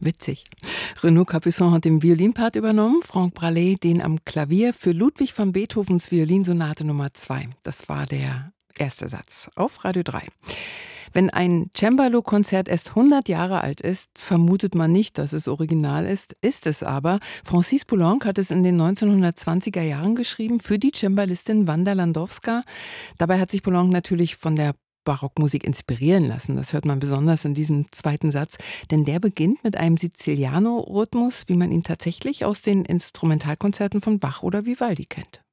Witzig. Renaud Capuçon hat den Violinpart übernommen, Franck Braley den am Klavier für Ludwig van Beethovens Violinsonate Nummer 2. Das war der erste Satz auf Radio 3. Wenn ein Cembalo-Konzert erst 100 Jahre alt ist, vermutet man nicht, dass es original ist, ist es aber. Francis Poulenc hat es in den 1920er Jahren geschrieben für die Cembalistin Wanda Landowska. Dabei hat sich Poulenc natürlich von der Barockmusik inspirieren lassen. Das hört man besonders in diesem zweiten Satz, denn der beginnt mit einem Siciliano-Rhythmus, wie man ihn tatsächlich aus den Instrumentalkonzerten von Bach oder Vivaldi kennt.